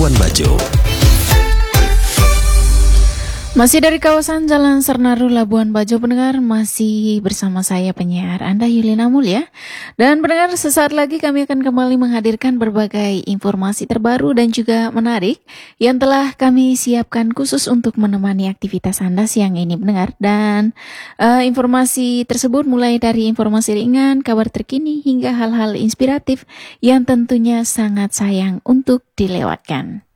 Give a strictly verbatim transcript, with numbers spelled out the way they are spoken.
Labuan Bajo. Masih dari kawasan Jalan Sernaru Labuan Bajo, pendengar, masih bersama saya penyiar Anda Yulina Mulia. Dan pendengar, sesaat lagi kami akan kembali menghadirkan berbagai informasi terbaru dan juga menarik yang telah kami siapkan khusus untuk menemani aktivitas Anda siang ini, pendengar. Dan uh, informasi tersebut mulai dari informasi ringan, kabar terkini hingga hal-hal inspiratif yang tentunya sangat sayang untuk dilewatkan.